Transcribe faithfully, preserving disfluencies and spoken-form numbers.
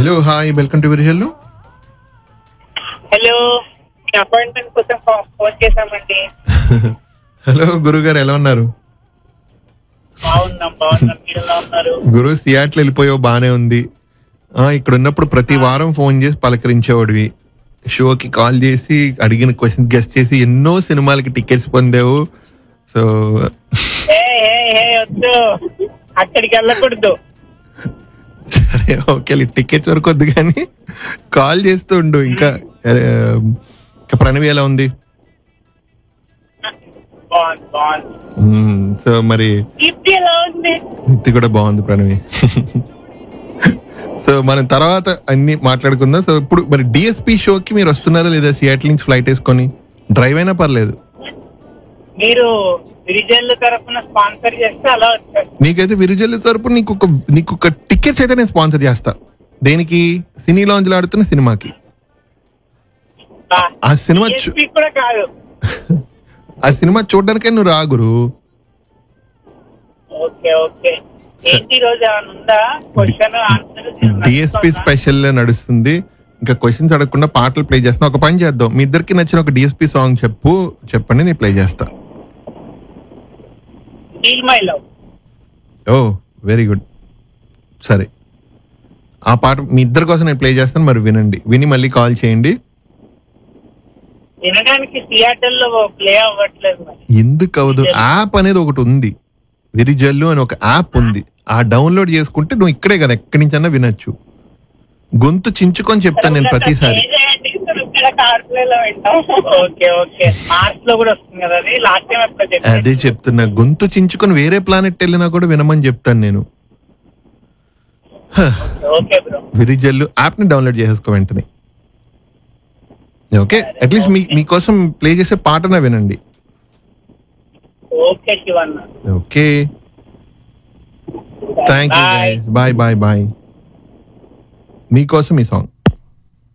Hello hi welcome to Virijallu. Hello, appointment కోసం phone చేశామండి. Hello గురుగారు, ఎలా ఉన్నారు? బాగున్నాం బాగున్నాం మీరు ఎలా ఉన్నారు? గురు సియాట్లు వెళ్ళిపోయావు, బానే ఉంది. ఆ ఇక్కడ ఉన్నప్పుడు ప్రతి వారం ఫోన్ చేసి పలకరించేవాడివి, షోకి కాల్ చేసి అడిగిన క్వశ్చన్ గెస్ట్ చేసి ఎన్నో సినిమాలకి టికెట్స్ పొందావు. సో ఏ ఏ ఏ వద్దు, అక్కడికి వెళ్ళకూడదు. సరే ఓకే, టికెట్స్ వరకు వద్దు కానీ కాల్ చేస్తూ ఉండు. ఇంకా ఆ, ఇంకా ప్రణవి ఎలా ఉంది? బాగుంది బాగుంది. మ్మ్, సో మరి కీర్తి ఎలా ఉంది? ఇది కూడా బాగుంది ప్రణవి. సో మనం తర్వాత అన్ని మాట్లాడుకుందాం. సో ఇప్పుడు మరి డిఎస్పి షోకి మీరు వస్తున్నారా లేదా? సియాటిల్ నుంచి ఫ్లైట్ వేసుకొని డ్రైవ్ అయినా పర్లేదు. మీరు విరిజల్లు తరఫున స్పాన్సర్ చేస్తే అలా వచ్చారు. నీకైతే విరిజల్లు తరపు నీకు ఒక నీకు ఒక టికెట్స్ అయితే నేను స్పాన్సర్ చేస్తా. దేనికి? సినీ లాంజ్ లో ఆడుతున్న సినిమాకి. ఆ సినిమా చూ- DSP కూడా కాదు. ఆ సినిమా చూడడానికే నువ్వు రా గురు. Okay okay. ఏంటి ఈ రోజు ఏమైనా ఉందా? క్వశ్చన్ ఆన్సర్ డిఎస్పి స్పెషల్ నడుస్తుంది. ఇంకా క్వశ్చన్స్ అడగకుండా పాటలు ప్లే చేస్తున్నా. ఒక పని చేద్దాం, మీ ఇద్దరికి నచ్చిన ఒక డిఎస్పి సాంగ్ చెప్పు చెప్పండి, నేను ప్లే చేస్తా. Feel my love. Oh very good. సరే, ఆ పాట మీ ఇద్దరి కోసం నేను ప్లే చేస్తాను, మరి వినండి. విని మళ్ళీ కాల్ చేయండి. వినడానికి థియేటర్ లో ప్లే అవ్వట్లేదు మరి. ఎందుకు అవదు? యాప్ అనేది ఒకటి ఉంది, విరిజల్లు అని ఒక యాప్ ఉంది. ఆ డౌన్లోడ్ చేసుకుంటే నువ్వు ఇక్కడే కదా ఎక్కడి నుంచన్నా వినొచ్చు. గొంతు చించుకొని చెప్తాను నేను ప్రతిసారి. Okay okay. మార్చ్ లో కూడా వస్తుంది కదా అది. లాస్ట్ టైం ఎప్పుడు చెప్పారు? అదే చెప్తున్నా, గొంతు చించుకొని వేరే ప్లానెట్ వెళ్ళినా కూడా వినమని చెప్తాను నేను. Okay bro. విరిజల్లు యాప్ ని డౌన్లోడ్ చేసేసుకో వెంటనే. ఓకే, అట్లీస్ట్ మీ మీకోసం ప్లే చేసే పాటనా వినండి. Okay Shivanna. Okay, thank you guys, bye bye bye. మీకోసం ఈ సాంగ్.